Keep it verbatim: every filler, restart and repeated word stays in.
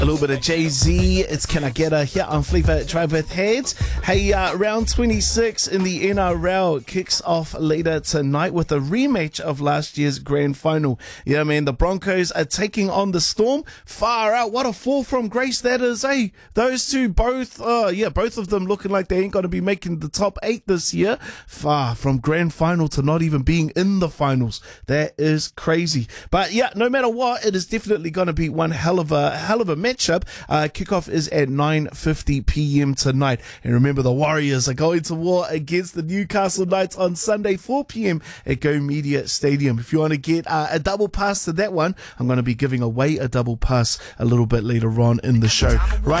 A little bit of Jay-Z, it's Can I Get Her here on Flavor Drive with Heads. Hey, uh, round twenty-six in the N R L kicks off later tonight with a rematch of last year's grand final. Yeah, man, the Broncos are taking on the Storm. Far out, what a fall from grace that is, eh? Those two both, uh, yeah, both of them looking like they ain't going to be making the top eight this year. Far from grand final to not even being in the finals. That is crazy. But yeah, no matter what, it is definitely going to be one hell of a, hell of a match. Matchup. Uh, kickoff is at nine fifty p.m. tonight. And remember, the Warriors are going to war against the Newcastle Knights on Sunday, four p.m. at Go Media Stadium. If you want to get uh, a double pass to that one, I'm going to be giving away a double pass a little bit later on in the show. Right.